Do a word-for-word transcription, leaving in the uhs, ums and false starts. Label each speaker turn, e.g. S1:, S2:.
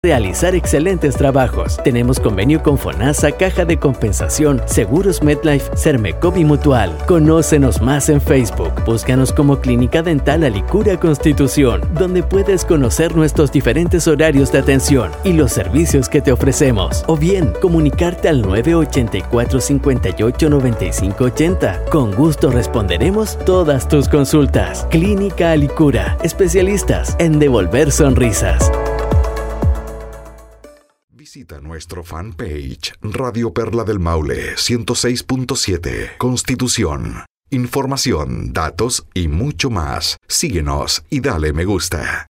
S1: realizar excelentes trabajos. Tenemos convenio con FONASA, Caja de Compensación, Seguros MedLife, Sermecop y Mutual. Conócenos más en Facebook. Búscanos como Clínica Dental Alicura Constitución, donde puedes conocer nuestros diferentes horarios de atención y los servicios que te ofrecemos. O bien, comunicarte al nueve ocho cuatro, cinco ocho, nueve cinco ocho cero. Con gusto responderemos todas tus consultas. Clínica Alicura, especialistas en devolver sonrisas.
S2: Visita nuestro fanpage Radio Perla del Maule ciento seis punto siete Constitución. Información, datos y mucho más. Síguenos y dale me gusta.